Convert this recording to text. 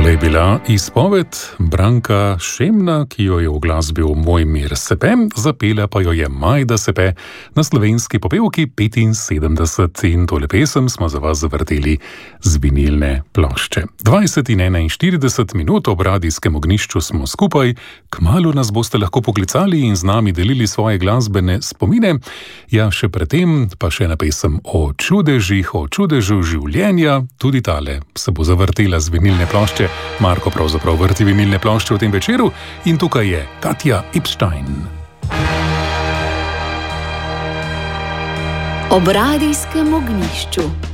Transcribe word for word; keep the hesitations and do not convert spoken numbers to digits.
Tole je bila izpoved Branka Šemna, ki jo je uglasbil Mojmir Sepe, zapela pa jo je Majda Sepe na slovenski popevki petinsedemdeset in tole pesem smo za vas zavrteli z vinilne plošče. dvajset in enainštirideset minut ob radijskem ognjišču smo skupaj, kmalu nas boste lahko poklicali in z nami delili svoje glasbene spomine. Ja, še predtem pa še ena pesem o čudežih, o čudežu življenja, tudi tale se bo zavrtela z vinilne plošče. Marko pravzaprav vrti vinilne plošče v tem večeru in tukaj je Katja Epstein. Ob radijskem ognjišču.